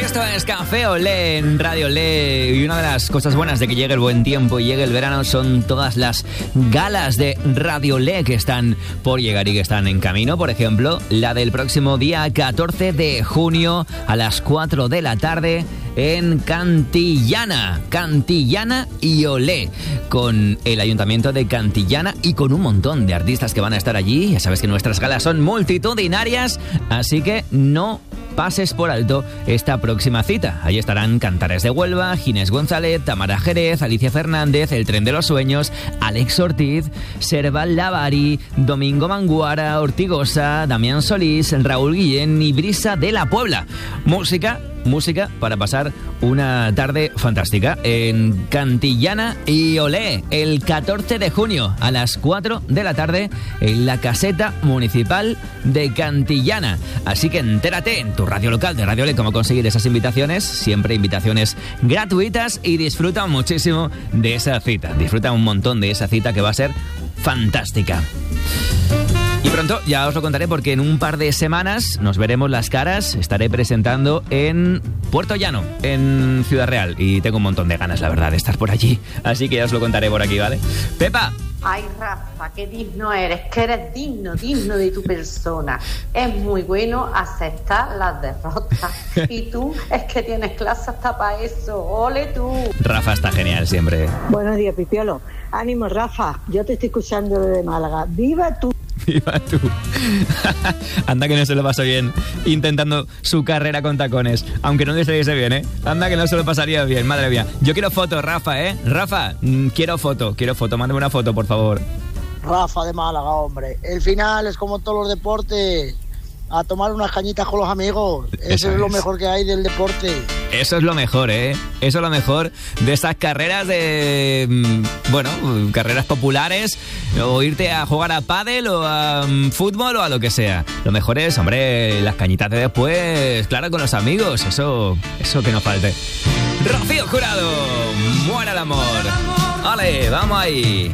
Esto es Café Olé en Radio Olé. Y una de las cosas buenas de que llegue el buen tiempo y llegue el verano son todas las galas de Radio Olé que están por llegar y que están en camino. Por ejemplo, la del próximo día 14 de junio a las 4 de la tarde en Cantillana y Olé, con el Ayuntamiento de Cantillana y con un montón de artistas que van a estar allí. Ya sabes que nuestras galas son multitudinarias, así que no pases por alto esta próxima cita. Allí estarán Cantares de Huelva, Ginés González, Tamara Jerez, Alicia Fernández, El Tren de los Sueños, Alex Ortiz, Serval Lavari, Domingo Manguara, Ortigosa, Damián Solís, Raúl Guillén y Brisa de la Puebla. Música para pasar una tarde fantástica en Cantillana y Olé el 14 de junio a las 4 de la tarde en la caseta municipal de Cantillana. Así que entérate en tu radio local de Radio Olé cómo conseguir esas invitaciones, siempre invitaciones gratuitas, y disfruta muchísimo de esa cita. Disfruta un montón de esa cita que va a ser fantástica. Y pronto ya os lo contaré, porque en un par de semanas nos veremos las caras. Estaré presentando en Puerto Llano, en Ciudad Real, y tengo un montón de ganas, la verdad, de estar por allí. Así que ya os lo contaré por aquí, ¿vale? Pepa. Ay, Rafa, qué digno eres, que eres digno de tu persona. Es muy bueno aceptar las derrotas. Y tú, es que tienes clase hasta para eso. ¡Ole tú! Rafa está genial siempre. Buenos días, Pipiolo. Ánimo, Rafa, yo te estoy escuchando desde Málaga. ¡Viva tú! ¡Viva tú! Anda que no se lo pasó bien intentando su carrera con tacones, aunque no le saliese bien, ¿eh? Anda que no se lo pasaría bien, madre mía. Yo quiero foto, Rafa, ¿eh? Rafa, quiero foto, mándame una foto, por favor. Rafa de Málaga, hombre. El final es como todos los deportes. A tomar unas cañitas con los amigos. Eso es lo mejor que hay del deporte. Eso es lo mejor, ¿eh? Eso es lo mejor de esas carreras de... Bueno, carreras populares, o irte a jugar a pádel o a fútbol o a lo que sea. Lo mejor es, hombre, las cañitas de después, claro, con los amigos. Eso que no falte. Rocío Jurado, muera el amor. Vale, vamos ahí.